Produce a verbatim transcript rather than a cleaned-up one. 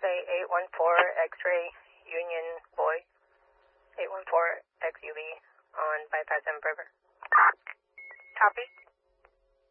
say eight one four X-ray Union Boy, eight one four X U V on Bypass M River. Copy.